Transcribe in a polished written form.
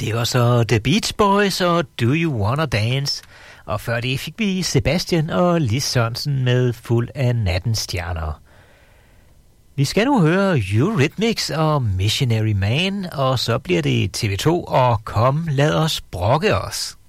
Det var så The Beach Boys og Do You Wanna Dance. Og før det fik vi Sebastian og Lis Sørensen med Fuld af nattens stjerner. Vi skal nu høre Eurythmics og Missionary Man, og så bliver det TV2 og Kom, lad os brokke os.